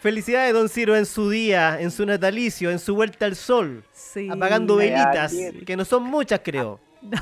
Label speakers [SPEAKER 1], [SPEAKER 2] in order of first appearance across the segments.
[SPEAKER 1] Felicidades, don Ciro, en su día, en su natalicio, en su vuelta al sol.
[SPEAKER 2] Sí.
[SPEAKER 1] Apagando velitas,
[SPEAKER 3] Así es.
[SPEAKER 1] que no son muchas, creo.
[SPEAKER 2] No.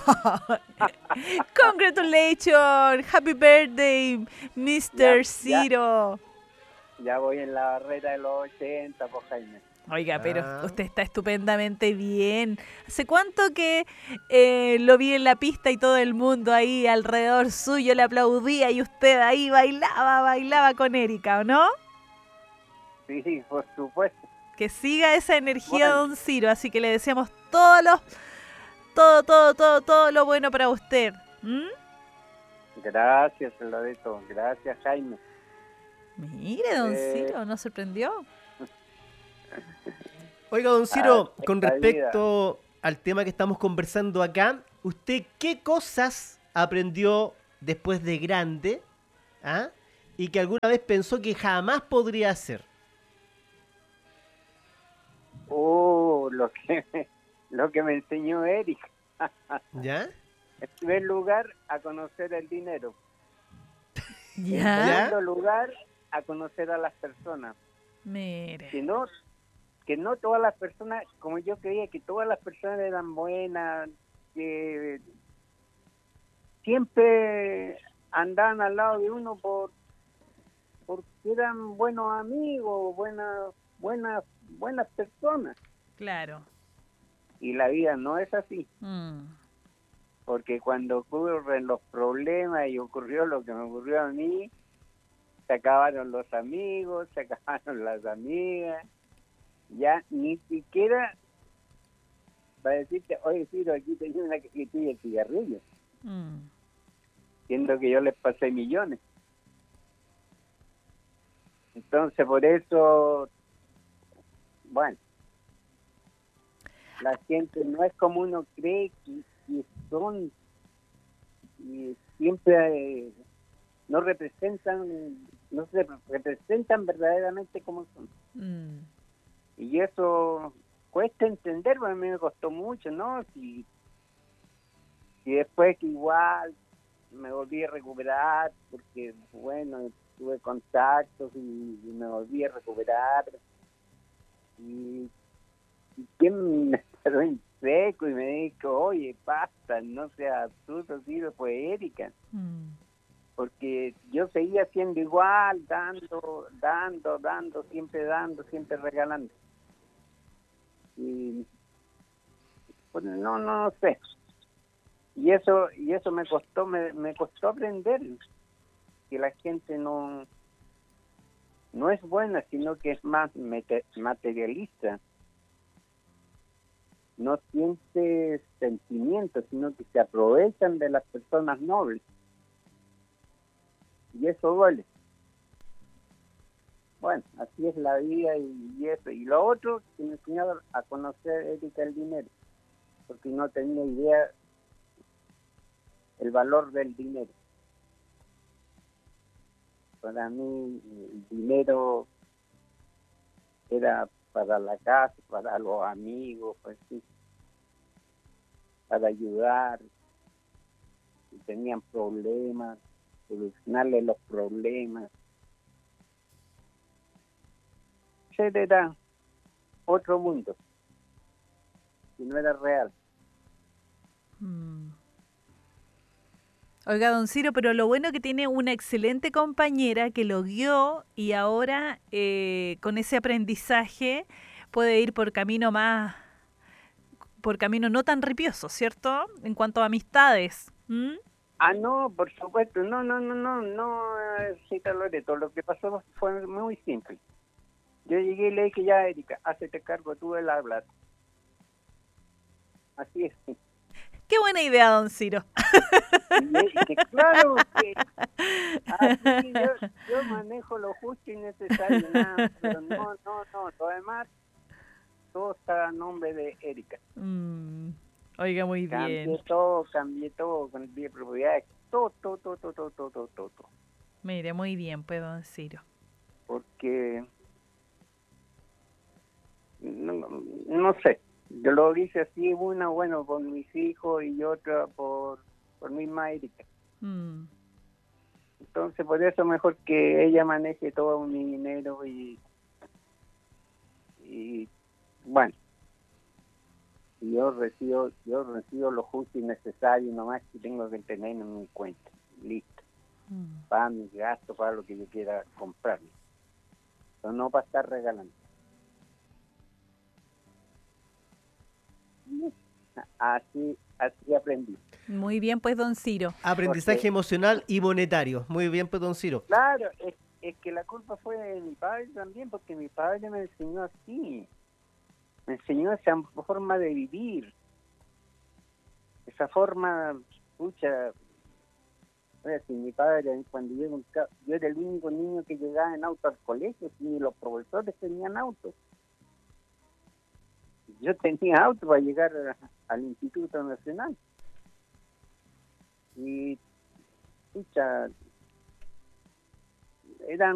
[SPEAKER 2] Congratulations. Happy birthday, Mr.
[SPEAKER 3] Ya.
[SPEAKER 2] Ciro.
[SPEAKER 3] Ya voy en la barrera de los 80, pues Jaime.
[SPEAKER 2] Oiga, pero
[SPEAKER 1] Ah.
[SPEAKER 2] usted está estupendamente bien. ¿Hace cuánto que lo vi en la pista y todo el mundo ahí alrededor suyo le aplaudía y usted ahí bailaba con Erika, ¿o no?
[SPEAKER 3] Sí, por supuesto.
[SPEAKER 2] Que siga esa energía,
[SPEAKER 3] Bueno.
[SPEAKER 2] don Ciro. Así que le deseamos todo lo bueno para usted. ¿Mm?
[SPEAKER 3] Gracias, Loreto. Gracias, Jaime.
[SPEAKER 2] Mire, don Ciro, ¿no sorprendió?
[SPEAKER 1] Oiga, don Ciro,
[SPEAKER 3] Ah,
[SPEAKER 1] con
[SPEAKER 3] esta
[SPEAKER 1] respecto al tema que estamos conversando acá, ¿usted qué cosas aprendió después de grande, y que alguna vez pensó que jamás podría hacer?
[SPEAKER 3] Lo que me enseñó Eric.
[SPEAKER 1] ¿Ya?
[SPEAKER 3] En primer lugar, a conocer el dinero. En
[SPEAKER 2] ¿Ya?
[SPEAKER 3] segundo lugar, a conocer a las personas.
[SPEAKER 2] Mire.
[SPEAKER 3] Que no todas las personas, como yo creía que todas las personas eran buenas, que siempre andaban al lado de uno porque eran buenos amigos, buenas personas.
[SPEAKER 2] Claro.
[SPEAKER 3] Y la vida no es así,
[SPEAKER 2] Mm.
[SPEAKER 3] porque cuando ocurren los problemas y ocurrió lo que me ocurrió a mí, se acabaron los amigos, se acabaron las amigas, ya ni siquiera para decirte, oye, Ciro, aquí tenía una cajetilla de cigarrillos,
[SPEAKER 2] Mm.
[SPEAKER 3] siendo que yo les pasé millones. Entonces, por eso, bueno, la gente no es como uno cree que son, y siempre no se representan verdaderamente como son.
[SPEAKER 2] Mm.
[SPEAKER 3] Y eso cuesta entender, porque a mí me costó mucho, ¿no? Y después que igual me volví a recuperar, porque, bueno, tuve contactos y me volví a recuperar. Y quien me paró en seco y me dijo, oye, basta, no seas absurdo, Ciro, fue Erika.
[SPEAKER 2] Mm.
[SPEAKER 3] Porque yo seguía siendo igual, dando, siempre regalando. Y pues no sé. Y eso me costó aprender que la gente no es buena, sino que es más materialista. No siente sentimientos, sino que se aprovechan de las personas nobles. Y eso duele. Bueno, así es la vida y eso. Y lo otro, que me enseñaron a conocer, Erika, el dinero, porque no tenía idea el valor del dinero. Para mí el dinero era para la casa, para los amigos, pues sí, para ayudar, si tenían problemas, solucionarle los problemas. Ese era otro mundo, que no era real.
[SPEAKER 2] Mm. Oiga, don Ciro, pero lo bueno que tiene una excelente compañera que lo guió y ahora con ese aprendizaje puede ir por camino no tan ripioso, ¿cierto? En cuanto a amistades. ¿Mm?
[SPEAKER 3] Ah, no, por supuesto, no, Cita Loreto, lo que pasó fue muy simple. Yo llegué y le dije, ya, Erika, hazte cargo tú del hablar. Así es.
[SPEAKER 2] Qué buena idea, don Ciro.
[SPEAKER 3] Y claro que así yo manejo lo justo y necesario, nada, pero no, lo demás, todo está a nombre de Erika.
[SPEAKER 2] Mm. Oiga, muy bien.
[SPEAKER 3] Cambié todo con el bien de propiedades, todo.
[SPEAKER 2] Mire, muy bien, pues, don Ciro.
[SPEAKER 3] Porque, no sé, yo lo hice así, una, bueno, por mis hijos y otra por misma Erika.
[SPEAKER 2] Mm.
[SPEAKER 3] Entonces, por eso mejor que ella maneje todo mi dinero y Y bueno, yo recibo lo justo y necesario nomás que tengo que tener en mi cuenta. Listo. Para mis gastos, para lo que yo quiera comprarme. Pero no para estar regalando. Así aprendí.
[SPEAKER 2] Muy bien, pues, don Ciro.
[SPEAKER 1] Aprendizaje
[SPEAKER 3] Porque-
[SPEAKER 1] emocional y monetario. Muy bien, pues, don Ciro.
[SPEAKER 3] Claro, es que la culpa fue de mi padre también, porque mi padre me enseñó así. Me enseñó esa forma de vivir. Esa forma, pucha. Oye, si mi padre, cuando yo era el único niño que llegaba en auto al colegio, ni los profesores tenían auto. Yo tenía auto para llegar al Instituto Nacional. Y, pucha, eran